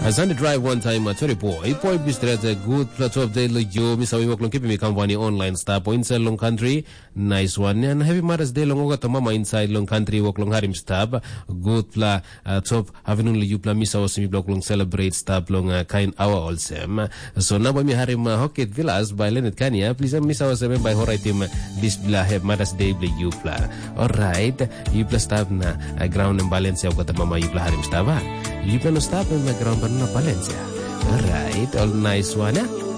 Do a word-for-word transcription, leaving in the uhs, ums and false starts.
Sunday drive one time at twenty-four. Ipo ibistret good plateau of day yo misawi waklong kipi mi kamvani online star po inside long country. Nice one. And happy Mother's Day long oga mama inside long country waklong harim stab. Good pla uh, top havinun li yupla misawa simi waklong celebrate stab long uh, kain hour also. So nabo mi harim uh, Hockett Villas by Leonard Kanya. Please misawa semi by horay team this bla have Mother's Day bla yupla. Alright. Yupla stab na uh, ground ng Valencia waga mama yupla harim staba. Yupla no stab na ground na Valencia. Alright, all nice one. Eh?